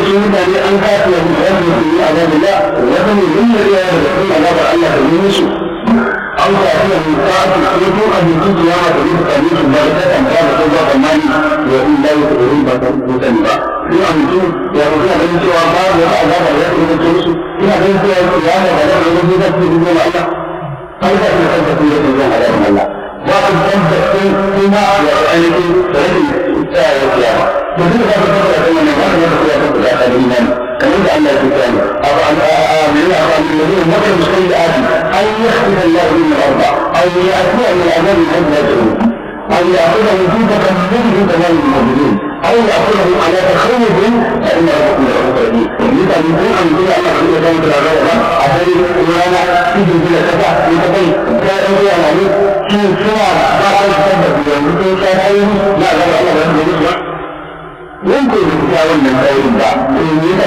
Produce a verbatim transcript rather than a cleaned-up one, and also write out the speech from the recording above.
su mutane an kafa wani ɗan da su yi a zaɓi la wata ne yin da iya da sun azabar Allah da yi musu an kafa wani ta'atu ko ko abincin kiyama da yi tsakanin su ba ta tambaya da kuma tsammani da in da yi tsoro ba ta ko sani ba sai a mutum ya mutu a ganin cewa ba da wata azabar ya kuma ce musu ina ganin cewa kiyama da ya kuma zai zafi da zuwa Allah an kafa da kanta kuma da zuwa azabar Allah ba ku tabbatar kuma ya ainihin rashin tsayawar kiyama mutum da ba ta da kuma ne wannan da ya tabbata da kalmin كمان الله سبحانه أو أن من الذين مكروا السيئات أن يخفف الله من الأرض أو يأتي من العذاب من يدعون أو يأخذهم في تكذيب تمام المؤمنين أو يأخذهم على تخوف فإن ربكم لرؤوف رحيم. إذا يكون أن يكون أن يخرج ذلك العذاب عشان وأنا تيجي بلا شفاعة يتبين كان هو يعني في سمع بعض السبب يمكن كان أيه لا لا لا لا لا يمكن يتجاوز من خير الله